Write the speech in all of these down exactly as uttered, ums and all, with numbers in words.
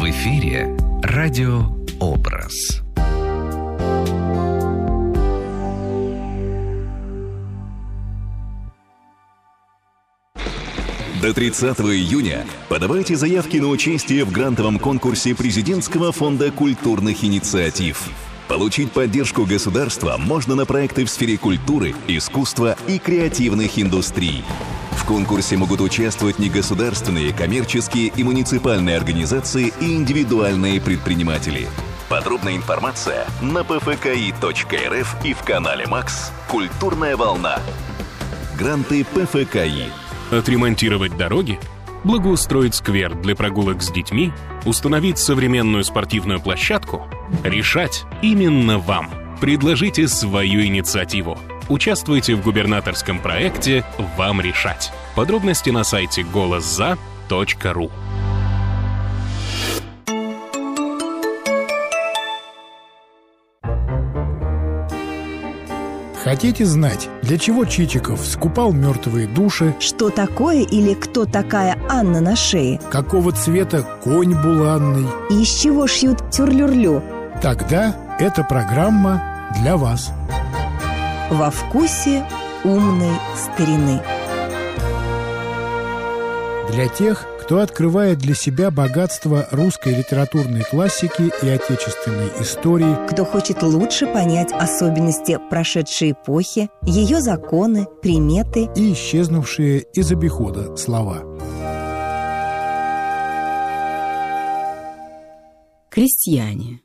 В эфире радиообраз. До тридцатого июня подавайте заявки на участие в грантовом конкурсе Президентского фонда культурных инициатив. Получить поддержку государства можно на проекты в сфере культуры, искусства и креативных индустрий. В конкурсе могут участвовать негосударственные, коммерческие и муниципальные организации и индивидуальные предприниматели. Подробная информация на пэ эф ка и точка эр эф и в канале Макс «Культурная волна». Гранты пэ эф ка и. Отремонтировать дороги? Благоустроить сквер для прогулок с детьми? Установить современную спортивную площадку? Решать именно вам. Предложите свою инициативу. Участвуйте в губернаторском проекте «Вам решать». Подробности на сайте голос за точка ру. Хотите знать, для чего Чичиков скупал мертвые души? Что такое или кто такая Анна на шее? Какого цвета конь буланный? И из чего шьют тюрлюрлю? Тогда эта программа для вас. Во вкусе умной старины. Для тех, кто открывает для себя богатство русской литературной классики и отечественной истории, кто хочет лучше понять особенности прошедшей эпохи, ее законы, приметы и исчезнувшие из обихода слова. Крестьяне.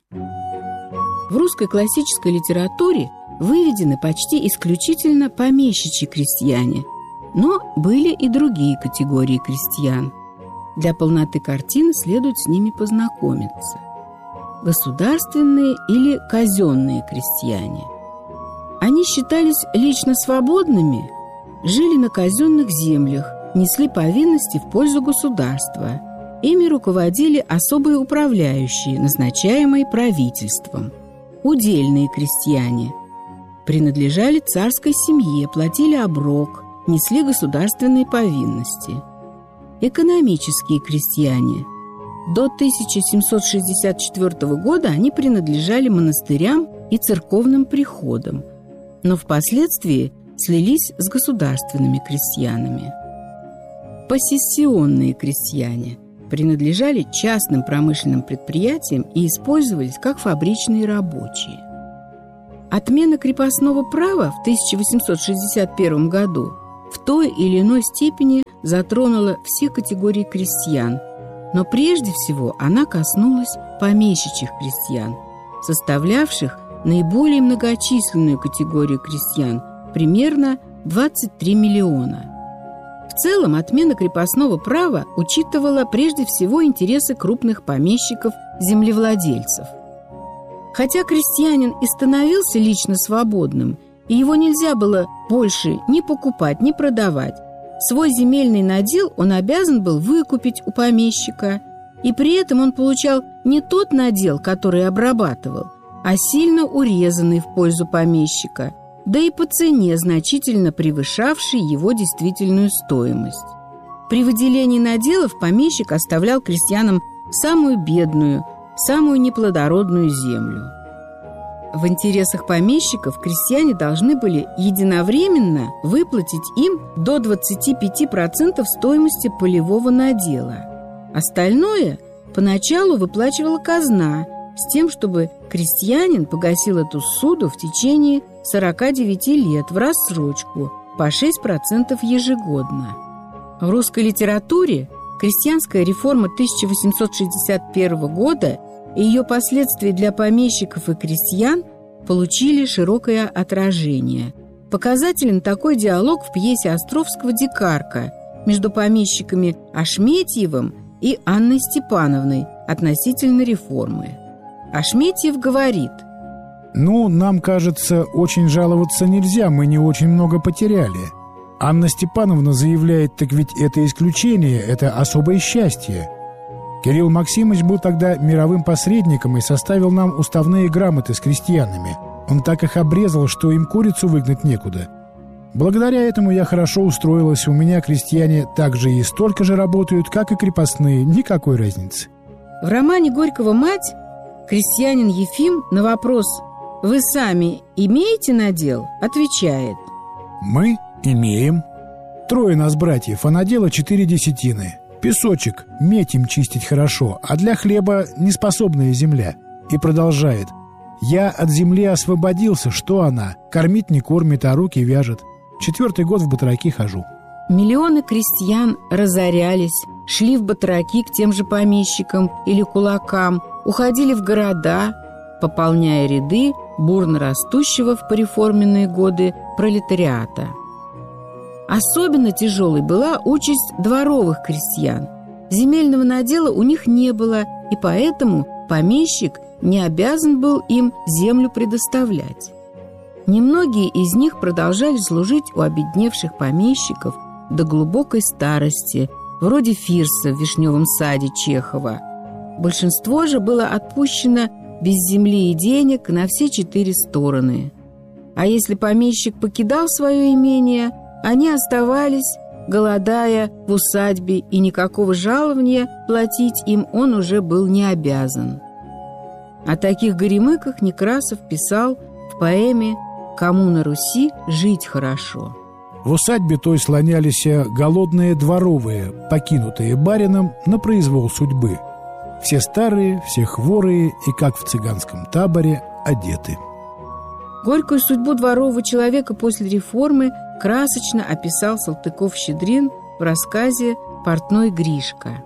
В русской классической литературе выведены почти исключительно помещичьи крестьяне, но были и другие категории крестьян. Для полноты картины следует с ними познакомиться. Государственные или казенные крестьяне. Они считались лично свободными, жили на казенных землях, несли повинности в пользу государства. Ими руководили особые управляющие, назначаемые правительством. Удельные крестьяне принадлежали царской семье, платили оброк, несли государственные повинности. Экономические крестьяне. До тысяча семьсот шестьдесят четвёртого года они принадлежали монастырям и церковным приходам, но впоследствии слились с государственными крестьянами. Посессионные крестьяне принадлежали частным промышленным предприятиям и использовались как фабричные рабочие. Отмена крепостного права в тысяча восемьсот шестьдесят первом году в той или иной степени затронула все категории крестьян, но прежде всего она коснулась помещичьих крестьян, составлявших наиболее многочисленную категорию крестьян, примерно двадцать три миллиона. В целом, отмена крепостного права учитывала прежде всего интересы крупных помещиков-землевладельцев. Хотя крестьянин и становился лично свободным, и его нельзя было больше ни покупать, ни продавать, свой земельный надел он обязан был выкупить у помещика, и при этом он получал не тот надел, который обрабатывал, а сильно урезанный в пользу помещика, да и по цене значительно превышавший его действительную стоимость. При выделении наделов помещик оставлял крестьянам самую бедную, самую неплодородную землю. В интересах помещиков крестьяне должны были единовременно выплатить им до двадцати пяти процентов стоимости полевого надела. Остальное поначалу выплачивала казна с тем, чтобы крестьянин погасил эту ссуду в течение сорока девяти лет в рассрочку по шесть процентов ежегодно. В русской литературе крестьянская реформа тысяча восемьсот шестьдесят первого года и ее последствия для помещиков и крестьян получили широкое отражение. Показателен такой диалог в пьесе Островского «Дикарка» между помещиками Ашметьевым и Анной Степановной относительно реформы. Ашметьев говорит: «Ну, нам кажется, очень жаловаться нельзя, мы не очень много потеряли. Анна Степановна заявляет, так ведь это исключение, это особое счастье. Кирилл Максимович был тогда мировым посредником и составил нам уставные грамоты с крестьянами. Он так их обрезал, что им курицу выгнать некуда. Благодаря этому я хорошо устроилась, у меня крестьяне так же и столько же работают, как и крепостные, никакой разницы». В романе Горького «Мать» крестьянин Ефим на вопрос «Вы сами имеете надел?» отвечает: Мы имеем. Трое нас братьев, а надела четыре десятины. Песочек, медь им чистить хорошо, а для хлеба неспособная земля. И продолжает: Я от земли освободился, что она? Кормить не кормит, а руки вяжет. Четвертый год в батраки хожу. Миллионы крестьян разорялись, шли в батраки к тем же помещикам или кулакам, уходили в города, пополняя ряды бурно растущего в пореформенные годы пролетариата. Особенно тяжелой была участь дворовых крестьян. Земельного надела у них не было, и поэтому помещик не обязан был им землю предоставлять. Немногие из них продолжали служить у обедневших помещиков до глубокой старости, вроде Фирса в «Вишневом саде» Чехова. Большинство же было отпущено без земли и денег на все четыре стороны. А если помещик покидал свое имение, они оставались, голодая в усадьбе, и никакого жалования платить им он уже был не обязан. О таких горемыках Некрасов писал в поэме «Кому на Руси жить хорошо». В усадьбе той слонялись голодные дворовые, покинутые барином на произвол судьбы. Все старые, все хворые и, как в цыганском таборе, одеты. Горькую судьбу дворового человека после реформы красочно описал Салтыков-Щедрин в рассказе «Портной Гришка».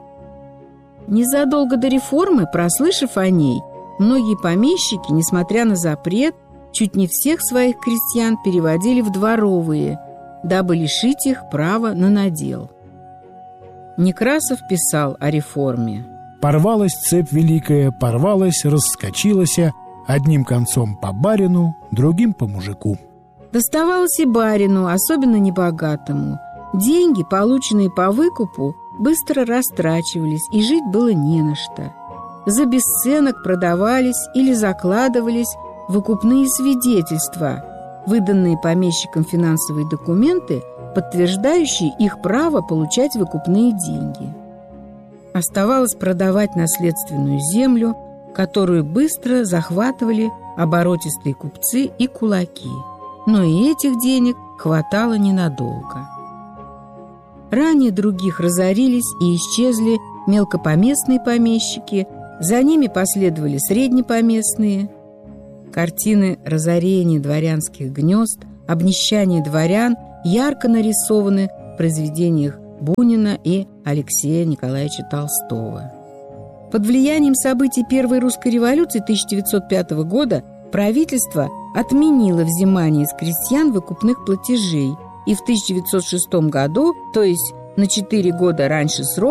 Незадолго до реформы, прослышав о ней, многие помещики, несмотря на запрет, чуть не всех своих крестьян переводили в дворовые, дабы лишить их права на надел. Некрасов писал о реформе: «Порвалась цепь великая, порвалась, раскочилась, одним концом по барину, другим по мужику». Доставалось и барину, особенно небогатому. Деньги, полученные по выкупу, быстро растрачивались, и жить было не на что. За бесценок продавались или закладывались выкупные свидетельства, выданные помещикам финансовые документы, подтверждающие их право получать выкупные деньги. Оставалось продавать наследственную землю, которую быстро захватывали оборотистые купцы и кулаки. Но и этих денег хватало ненадолго. Ранее других разорились и исчезли мелкопоместные помещики, за ними последовали среднепоместные. Картины разорения дворянских гнезд, обнищания дворян ярко нарисованы в произведениях Бунина и Алексея Николаевича Толстого. Под влиянием событий Первой русской революции тысяча девятьсот пятого года правительство отменило взимание с крестьян выкупных платежей, и в тысяча девятьсот шестом году, то есть на четыре года раньше срока,